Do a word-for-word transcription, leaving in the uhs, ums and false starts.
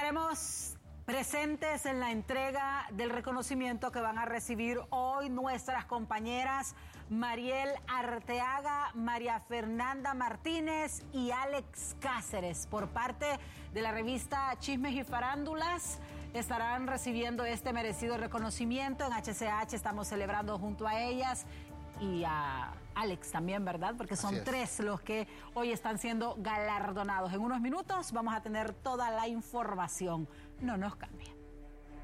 Estaremos presentes en la entrega del reconocimiento que van a recibir hoy nuestras compañeras Mariel Arteaga, María Fernanda Martínez y Alex Cáceres. Por parte de la revista Chismes y Farándulas, estarán recibiendo este merecido reconocimiento. En H C H estamos celebrando junto a ellas y a Alex también, ¿verdad? Porque son tres los que hoy están siendo galardonados. En unos minutos vamos a tener toda la información. No nos cambien.